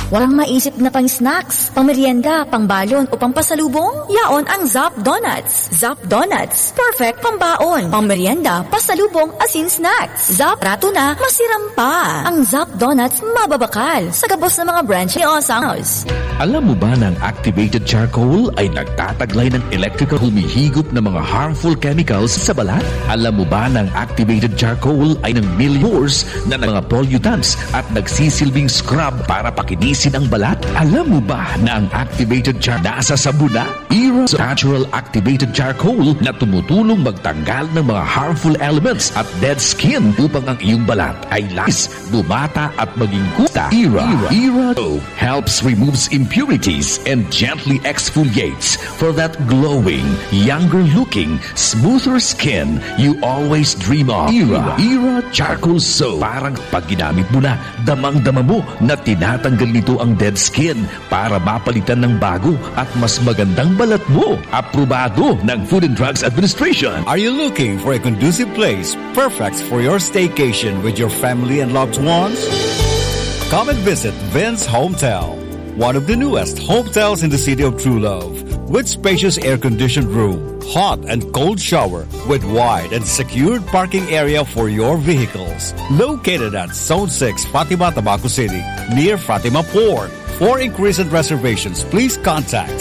Walang maisip na pang snacks, pang merienda, pang balon o pang pasalubong? Yaon ang Zap Donuts. Zap Donuts, perfect pang baon, pang merienda, pasalubong, asin snacks. Zap rato na, masiram pa. Ang Zap Donuts mababakal sa gabos ng mga branch ni Osangos. Alam mo ba na ang activated charcoal ay nagtataglay ng electrical humihigop ng mga harmful chemicals sa balat? Alam mo ba na ang activated charcoal ay ng millions na mga pollutants at nagsisilbing scrub para pakinisin ang balat? Alam mo ba na ang activated charcoal nasa sabuna? Era natural activated charcoal na tumutulong magtanggal ng mga harmful elements at dead skin upang ang iyong balat ay lakas, bumata at maging kuta. Era helps removes impurities and gently exfoliates for that glowing, younger looking, smoother skin you always dream of. Era Charcoal Soap. Parang pag ginamit mo na, damang-dama mo na tinatanggal nito ang dead skin para mapalitan ng bago at mas magandang balat mo. Aprobado ng Food and Drugs Administration. Are you looking for a conducive place perfect for your staycation with your family and loved ones? Come and visit Vince Hometel, one of the newest hotels in the city of True Love, with spacious air-conditioned room, hot and cold shower, with wide and secured parking area for your vehicles. Located at Zone 6, Fatima, Tabaco City, near Fatima Port. For inquiries and reservations, please contact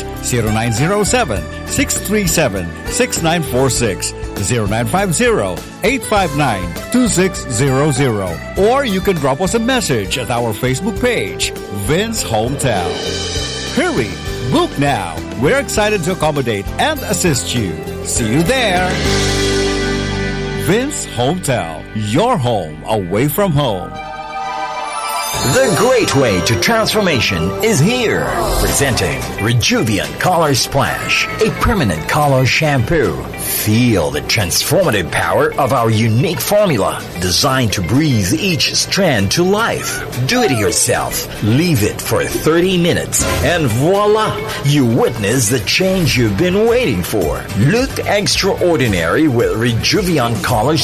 0907-637-6946, 0950-859-2600, or you can drop us a message at our Facebook page, Vince Hometel. Hurry! Book now. We're excited to accommodate and assist you. See you there. Vince Hometel, your home away from home. The great way to transformation is here. Presenting Rejuvian Color Splash, a permanent color shampoo. Feel the transformative power of our unique formula, designed to breathe each strand to life. Do it yourself. Leave it for 30 minutes, and voila! You witness the change you've been waiting for. Look extraordinary with Rejuvian Color